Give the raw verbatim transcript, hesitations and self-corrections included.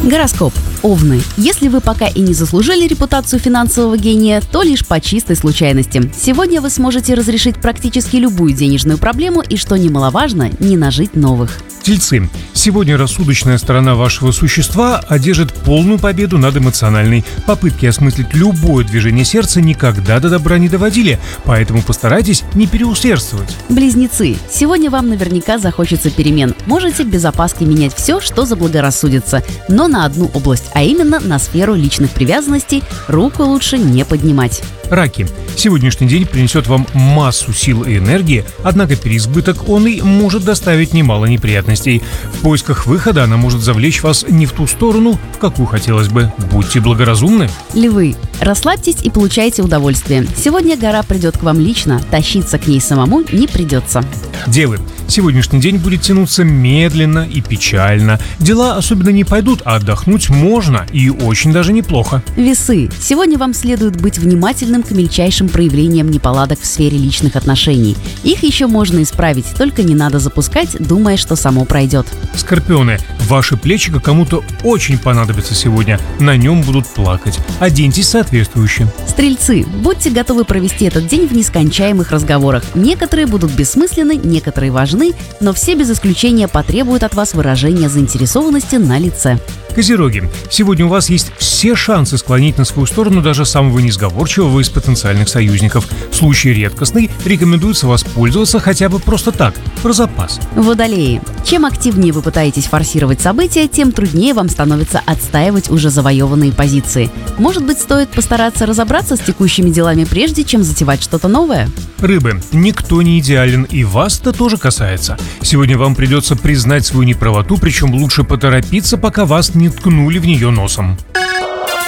Гороскоп. Овны. Если вы пока и не заслужили репутацию финансового гения, то лишь по чистой случайности. Сегодня вы сможете разрешить практически любую денежную проблему и, что немаловажно, не нажить новых. Тельцы. Сегодня рассудочная сторона вашего существа одержит полную победу над эмоциональной. Попытки осмыслить любое движение сердца никогда до добра не доводили, поэтому постарайтесь не переусердствовать. Близнецы. Сегодня вам наверняка захочется перемен. Можете без опаски менять все, что заблагорассудится, но на одну область, а именно на сферу личных привязанностей, руку лучше не поднимать. Раки. Сегодняшний день принесет вам массу сил и энергии, однако переизбыток он и может доставить немало неприятностей. В поисках выхода она может завлечь вас не в ту сторону, в какую хотелось бы. Будьте благоразумны. Львы. Расслабьтесь и получайте удовольствие. Сегодня гора придет к вам лично, тащиться к ней самому не придется. Девы. Сегодняшний день будет тянуться медленно и печально. Дела особенно не пойдут, а отдохнуть можно и очень даже неплохо. Весы. Сегодня вам следует быть внимательным к мельчайшим проявлениям неполадок в сфере личных отношений. Их еще можно исправить, только не надо запускать, думая, что само пройдет. Скорпионы. Ваши плечико кому-то очень понадобится сегодня. На нем будут плакать. Оденьтесь соответствующе. Стрельцы. Будьте готовы провести этот день в нескончаемых разговорах. Некоторые будут бессмысленны, некоторые важны, но все без исключения потребуют от вас выражения заинтересованности на лице. Козероги. Сегодня у вас есть все шансы склонить на свою сторону даже самого несговорчивого из потенциальных союзников. Случай редкостный, рекомендуется воспользоваться хотя бы просто так, про запас. Водолеи. Чем активнее вы пытаетесь форсировать события, тем труднее вам становится отстаивать уже завоеванные позиции. Может быть, стоит постараться разобраться с текущими делами прежде, чем затевать что-то новое? Рыбы. Никто не идеален, и вас это тоже касается. Сегодня вам придется признать свою неправоту, причем лучше поторопиться, пока вас не ткнули в нее носом.